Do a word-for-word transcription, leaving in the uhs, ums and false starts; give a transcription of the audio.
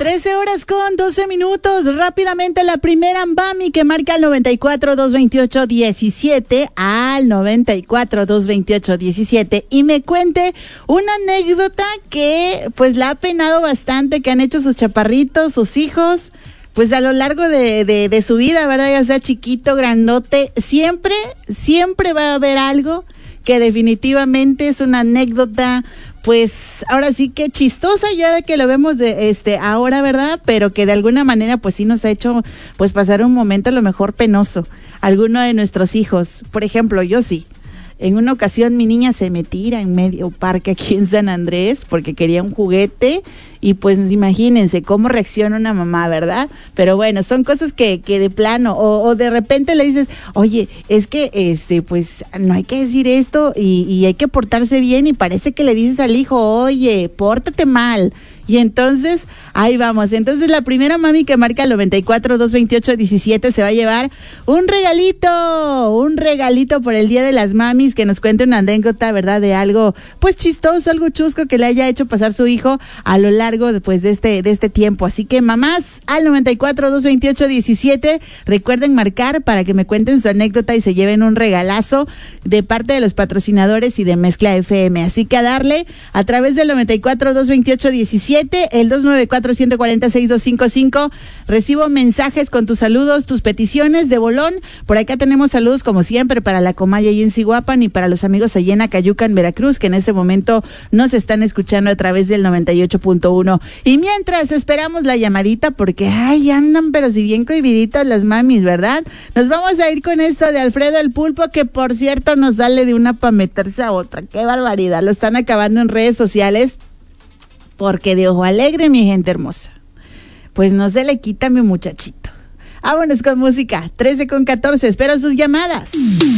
trece horas con doce minutos. Rápidamente la primera mami que marca al noventa y cuatro, dos veintiocho, diecisiete, al noventa y cuatro, dos veintiocho, diecisiete, y me cuente una anécdota que pues la ha penado bastante, que han hecho sus chaparritos, sus hijos, pues a lo largo de, de, de su vida, ¿verdad? Ya sea chiquito, grandote, siempre, siempre va a haber algo que definitivamente es una anécdota, pues ahora sí que chistosa ya de que lo vemos de este ahora, ¿verdad? Pero que de alguna manera pues sí nos ha hecho pues pasar un momento a lo mejor penoso. Alguno de nuestros hijos, por ejemplo, yo sí. En una ocasión mi niña se me tira en medio parque aquí en San Andrés porque quería un juguete y pues imagínense cómo reacciona una mamá, ¿verdad? Pero bueno, son cosas que, que de plano o, o de repente le dices, oye, es que este pues no hay que decir esto y, y hay que portarse bien y parece que le dices al hijo, oye, pórtate mal. Y entonces, ahí vamos. Entonces, la primera mami que marca el noventa y cuatro, dos veintiocho, diecisiete se va a llevar un regalito, un regalito por el Día de las Mamis, que nos cuente una anécdota, ¿verdad? De algo, pues, chistoso, algo chusco que le haya hecho pasar su hijo a lo largo después de este, de este tiempo. Así que, mamás, al noventa y cuatro, dos veintiocho, diecisiete, recuerden marcar para que me cuenten su anécdota y se lleven un regalazo de parte de los patrocinadores y de Mezcla F M. Así que a darle a través del noventa y cuatro, dos veintiocho, diecisiete, el dos nueve cuatro, uno cuatro cero, seis dos cinco cinco. Recibo mensajes con tus saludos, tus peticiones de bolón. Por acá tenemos saludos como siempre para la Comaya y en Cihuapan y para los amigos allá en Acayucan, Veracruz, que en este momento nos están escuchando a través del noventa y ocho punto uno. Y mientras esperamos la llamadita porque, ay, andan pero si bien cohibiditas las mamis, ¿verdad? Nos vamos a ir con esto de Alfredo el Pulpo, que por cierto nos sale de una para meterse a otra. ¡Qué barbaridad! Lo están acabando en redes sociales. Porque de ojo alegre, mi gente hermosa, pues no se le quita a mi muchachito. Vámonos con música, trece con catorce, espero sus llamadas.